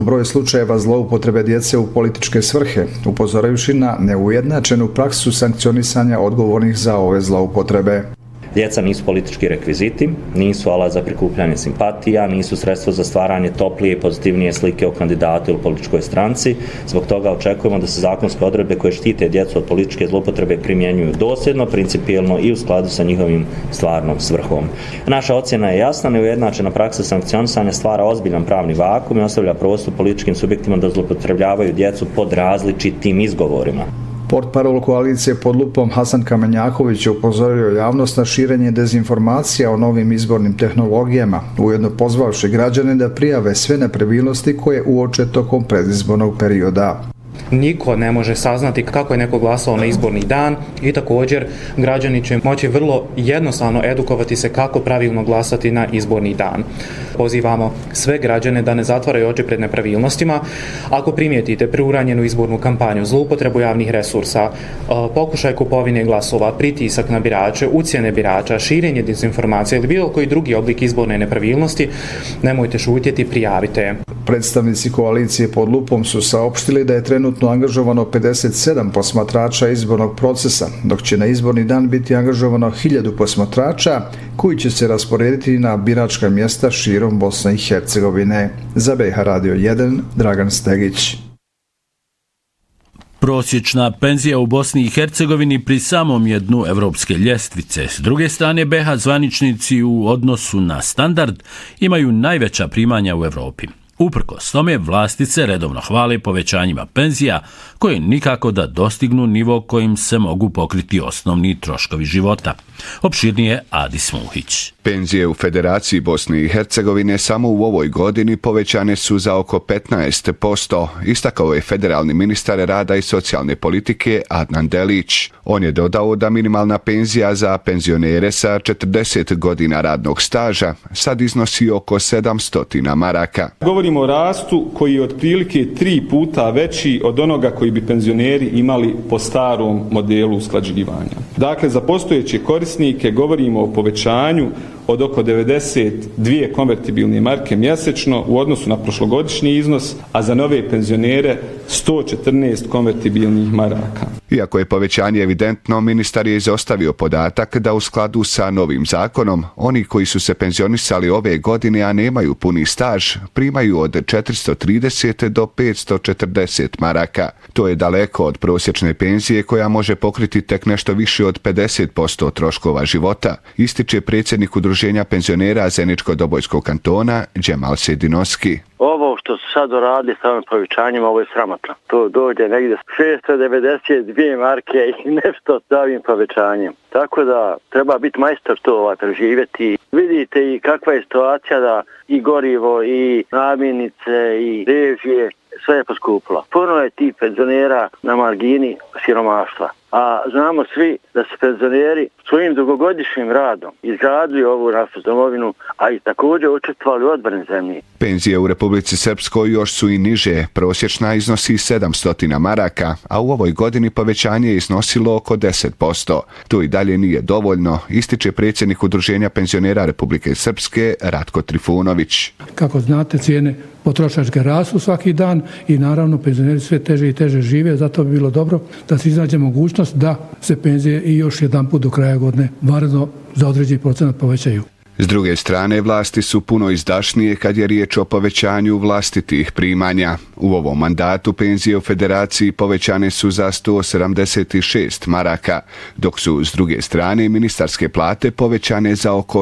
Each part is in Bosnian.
broj slučajeva zloupotrebe djece u političke svrhe, upozoravši na neujednačenu praksu sankcionisanja odgovornih za ove zloupotrebe. Djeca nisu politički rekviziti, nisu alat za prikupljanje simpatija, nisu sredstvo za stvaranje toplije i pozitivnije slike o kandidatu ili političkoj stranci. Zbog toga očekujemo da se zakonske odredbe koje štite djecu od političke zloupotrebe primjenjuju dosljedno, principijelno i u skladu sa njihovim stvarnom svrhom. Naša ocjena je jasna, neujednačena praksa sankcionisanja stvara ozbiljan pravni vakuum i ostavlja prostor političkim subjektima da zloupotrebljavaju djecu pod različitim izgovorima. Portparol koalicije pod lupom Hasan Kamenjaković je upozorio javnost na širenje dezinformacija o novim izbornim tehnologijama, ujedno pozvavši građane da prijave sve nepravilnosti koje uoče tokom predizbornog perioda. Niko ne može saznati kako je neko glasao na izborni dan i također građani će moći vrlo jednostavno edukovati se kako pravilno glasati na izborni dan. Pozivamo sve građane da ne zatvaraju oči pred nepravilnostima. Ako primijetite preuranjenu izbornu kampanju, zloupotrebu javnih resursa, pokušaj kupovine glasova, pritisak na birače, ucjene birača, širenje dezinformacija ili bilo koji drugi oblik izborne nepravilnosti, nemojte šutjeti, prijavite. Predstavnici koalicije pod lupom su saopštili da je trenutno angažovano 57 posmatrača izbornog procesa, dok će na izborni dan biti angažovano 1000 posmatrača koji će se rasporediti na biračka mjesta širom Bosne i Hercegovine. Za BiH Radio 1, Dragan Stegić. Prosječna penzija u Bosni i Hercegovini pri samom je dnu evropske ljestvice. S druge strane, BiH zvaničnici u odnosu na standard imaju najveća primanja u Evropi. Uprkos tome, vlasti se redovno hvale povećanjima penzija koje nikako da dostignu nivo kojim se mogu pokriti osnovni troškovi života. Opširnije Adis Muhić. Penzije u Federaciji Bosne i Hercegovine samo u ovoj godini povećane su za oko 15%, istakao je federalni ministar rada i socijalne politike Adnan Delić. On je dodao da minimalna penzija za penzionere sa 40 godina radnog staža sad iznosi oko 700 maraka. Govorimo o rastu koji je otprilike 3 puta veći od onoga koji bi penzioneri imali po starom modelu usklađivanja. Dakle, za postojeće korisnike govorimo o povećanju od oko 92 konvertibilne marke mjesečno u odnosu na prošlogodišnji iznos, a za nove penzionere 114 konvertibilnih maraka. Iako je povećanje evidentno, ministar je izostavio podatak da u skladu sa novim zakonom, oni koji su se penzionisali ove godine, a nemaju puni staž, primaju od 430 do 540 maraka. To je daleko od prosječne penzije koja može pokriti tek nešto više od 50% troškova života, ističe predsjednik Udruženja penzionera Zeničko-Dobojskog kantona Džemal Sedinoski. Ovo što su sad uradili sa ovim povećanjima, ovo je sramotno. To dođe negdje 692 marke i nešto s ovim povećanjem. Tako da treba biti majstor to preživjeti. Vidite i kakva je situacija da i gorivo, i namirnice, i režije, sve je poskupilo. Puno je ti penzionera na margini siromaštva. A znamo svi da su penzioneri svojim dugogodišnjim radom izgradili ovu našu domovinu, a i također učestvovali u odbrani zemlje. Penzije u Republici Srpskoj još su i niže. Prosječna iznosi 700 maraka, a u ovoj godini povećanje je iznosilo oko 10%. To i dalje nije dovoljno, ističe predsjednik Udruženja penzionera Republike Srpske Ratko Trifunović. Kako znate, cijene potrošačke rastu svaki dan i naravno penzioneri sve teže i teže žive, zato bi bilo dobro da se iznađe mogućnost da se penzije i još jedan put do kraja godine varedno za određeni procenat povećaju. S druge strane, vlasti su puno izdašnije kad je riječ o povećanju vlastitih primanja. U ovom mandatu penzije u Federaciji povećane su za 176 maraka, dok su s druge strane ministarske plate povećane za oko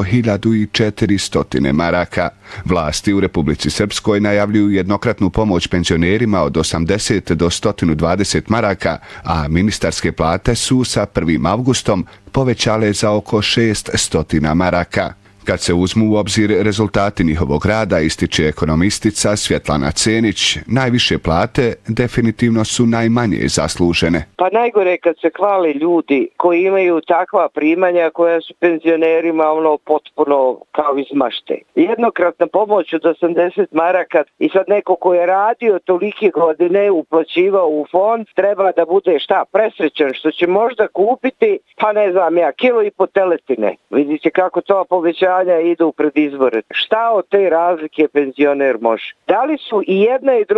1400 maraka. Vlasti u Republici Srpskoj najavljuju jednokratnu pomoć penzionerima od 80 do 120 maraka, a ministarske plate su sa 1. avgustom povećale za oko 600 maraka. Kad se uzmu u obzir rezultati njihovog rada, ističe ekonomistica Svjetlana Cenić, najviše plate definitivno su najmanje zaslužene. Pa najgore kad se hvale ljudi koji imaju takva primanja koja su penzionerima potpuno kao iz mašte. Jednokratna pomoć od 80 maraka i sad neko ko je radio tolike godine, uplaćivao u fond, treba da bude presrećan što će možda kupiti, pa ne znam ja, 1,5 kg teletine. Vidite kako to povećanje kampanja idu pred izbore. Šta od te razlike penzioner može? Da li su i jedna i druga